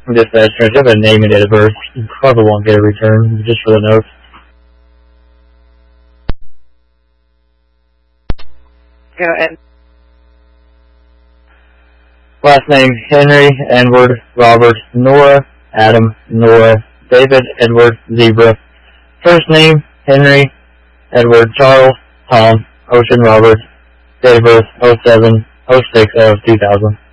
Dispatch, I have a name and date of birth. You probably won't get a return, just for the notes. Go ahead. Last name, Henry, Edward, Robert, Nora, Adam, Nora, David, Edward, Zebra. First name, Henry, Edward, Charles, Tom, Ocean, Robert. Date of birth, 07/06/2000.